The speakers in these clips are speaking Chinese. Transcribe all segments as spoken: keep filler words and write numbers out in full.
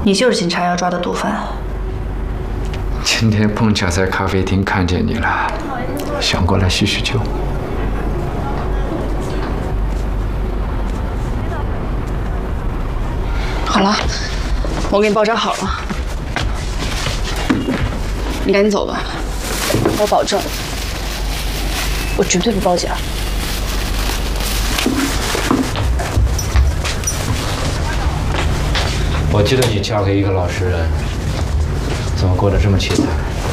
你就是警察要抓的毒贩。 今天碰巧在咖啡厅看见你了，想过来叙叙旧。 好了，我给你包扎好了，你赶紧走吧。我保证，我绝对不包假。 我记得你嫁给一个老实人，怎么过得这么凄惨？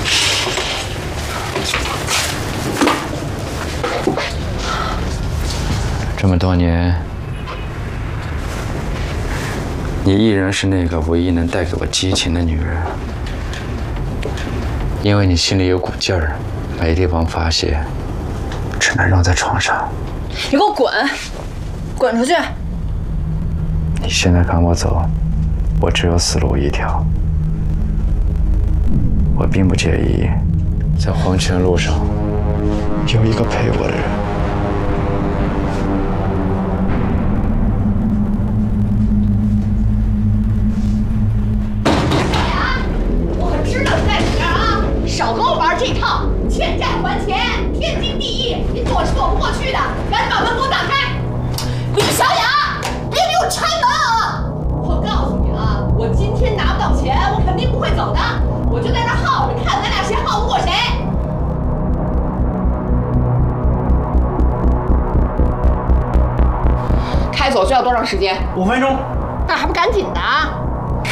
这么多年，你依然是那个唯一能带给我激情的女人。因为你心里有股劲儿，没地方发泄，只能扔在床上。 你给我滚！滚出去！ 你现在赶我走。 我只有死路一条。我并不介意，在黄泉路上有一个陪我的人。 我可知道你在哪儿啊！少跟我玩这套，欠债还钱，天经地义，你躲是躲不过去的。赶紧把门给我打开！李小雅，别给我拆门啊！我告诉你。 我今天拿不到钱，我肯定不会走的。我就在这耗着，看咱俩谁耗不过谁。开走需要多长时间？ 五分钟。 那还不赶紧的啊！